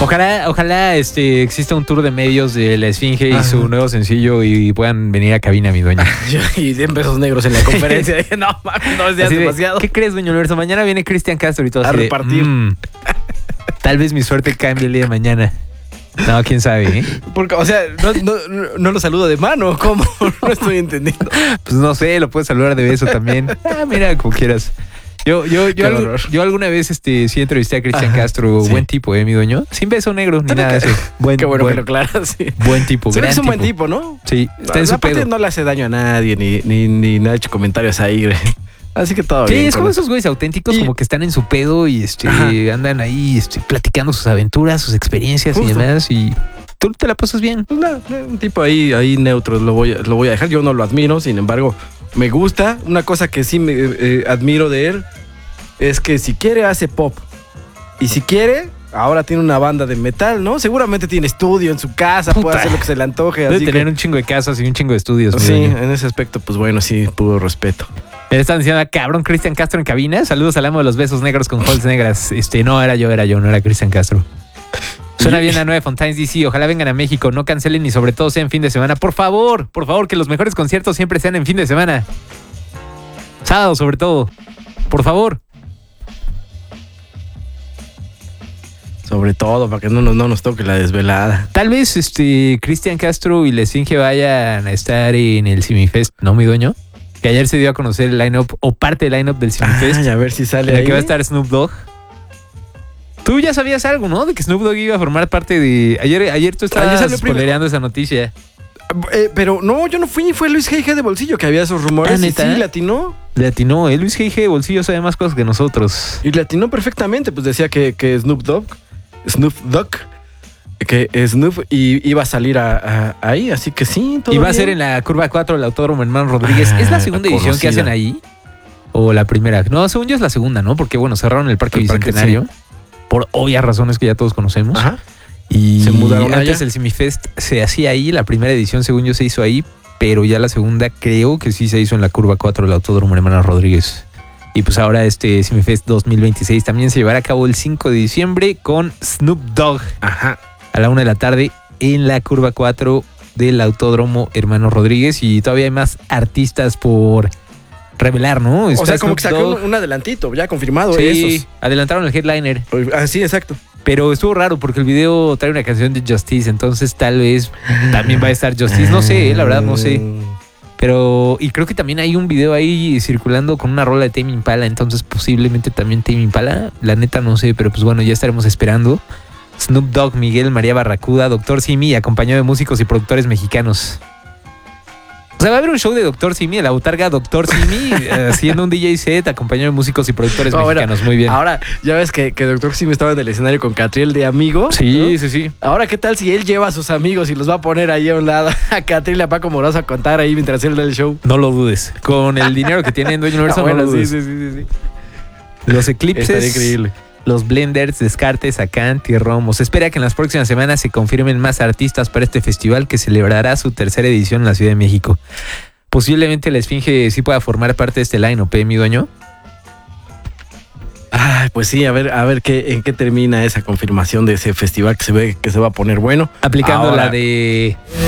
Ojalá exista un tour de medios de La Esfinge y su nuevo sencillo y puedan venir a cabina, mi dueño. Y 100 pesos negros en la conferencia. No, no es demasiado. ¿Qué crees, dueño Universo? Mañana viene Cristian Castro y todo a así repartir. Tal vez mi suerte cambie el día de mañana. No, quién sabe, ¿eh? Porque, o sea, no lo saludo de mano. ¿Cómo? No estoy entendiendo. Pues no sé, lo puedes saludar de beso también. Mira, como quieras. Yo alguna vez sí entrevisté a Cristian Castro, sí. Buen tipo, mi dueño. Sin beso negro ni nada de eso. Qué bueno que lo aclaras, sí. Buen tipo, gran es un buen tipo, ¿no? Sí, está en su pedo. No le hace daño a nadie, ni ha hecho comentarios ahí. Así que todo bien. Sí, es como esos güeyes auténticos, como que están en su pedo y andan ahí platicando sus aventuras, sus experiencias y demás. Y tú te la pasas bien. Pues nada, un tipo ahí neutro, lo voy a dejar. Yo no lo admiro, sin embargo, me gusta. Una cosa que sí me admiro de él es que si quiere hace pop. Y si quiere, ahora tiene una banda de metal, ¿no? Seguramente tiene estudio en su casa, puede hacer lo que se le antoje. Debe tener un chingo de casas y un chingo de estudios. Sí, en ese aspecto, pues bueno, sí, puro respeto. Le están diciendo, cabrón, Cristian Castro en cabina. Saludos al amo de los besos negros con Halls negras. No era yo, no era Cristian Castro. Suena bien a 9 Fontaines DC. Ojalá vengan a México, no cancelen y sobre todo sea en fin de semana. Por favor, que los mejores conciertos siempre sean en fin de semana. Sábado, sobre todo. Por favor. Sobre todo, para que no nos toque la desvelada. Tal vez Cristian Castro y La Esfinge vayan a estar en el Simifest, ¿no, mi dueño? Que ayer se dio a conocer el line-up o parte del line-up del Simifest. A ver si sale ahí. En el que va a estar Snoop Dogg. Tú ya sabías algo, ¿no? De que Snoop Dogg iba a formar parte de... Ayer tú estabas spoilereando esa noticia. Pero no, yo no fui. Fue Luis G.G. de Bolsillo que había esos rumores. ¿Neta? Sí, le atinó. Le atinó. Luis G.G. de Bolsillo sabe más cosas que nosotros. Y le atinó perfectamente. Pues decía que Snoop Dogg, que Snoop iba a salir ahí, así que sí. Y va a ser en la curva 4 del Autódromo Hermano Rodríguez. ¿Es la segunda edición que hacen ahí? ¿O la primera? No, según yo es la segunda, ¿no? Porque bueno, cerraron el Parque Bicentenario. Sí. Por obvias razones que ya todos conocemos. Ajá. Y se mudaron antes allá. El Simifest se hacía ahí. La primera edición, según yo, se hizo ahí. Pero ya la segunda creo que sí se hizo en la curva 4 del Autódromo Hermano Rodríguez. Y pues ahora Simifest 2026 también se llevará a cabo el 5 de diciembre con Snoop Dogg. Ajá. A la 1 de la tarde en la curva 4 del Autódromo Hermano Rodríguez. Y todavía hay más artistas por revelar, ¿no? O sea, como que sacó un adelantito, ya confirmado. Sí, esos. Adelantaron el headliner. Sí, exacto. Pero estuvo raro porque el video trae una canción de Justice, entonces tal vez también va a estar Justice. No sé, la verdad no sé. Pero, y creo que también hay un video ahí circulando con una rola de Tame Impala, entonces posiblemente también Tame Impala. La neta no sé, pero pues bueno, ya estaremos esperando. Snoop Dogg, Miguel, María Barracuda, Dr. Simi, acompañado de músicos y productores mexicanos. O sea, va a haber un show de Dr. Simi, la botarga Dr. Simi, haciendo un DJ set, acompañado de músicos y productores mexicanos. Muy bien. Ahora, ya ves que Dr. Simi estaba en el escenario con Catriel de amigo. Sí, ¿no? sí. Ahora, ¿qué tal si él lleva a sus amigos y los va a poner ahí a un lado? A Catriel y a Paco Moroso a contar ahí mientras él da el show. No lo dudes. Con el dinero que tiene en Dueño Universo, no lo dudes. Sí. Los eclipses. Estaría increíble. Los Blenders, Descartes, Acant y Romo. Se espera que en las próximas semanas se confirmen más artistas para este festival que celebrará su tercera edición en la Ciudad de México. Posiblemente La Esfinge sí pueda formar parte de este line-up, mi dueño. Ay, pues sí, a ver en qué termina esa confirmación de ese festival que se ve que se va a poner bueno. Aplicando ahora la de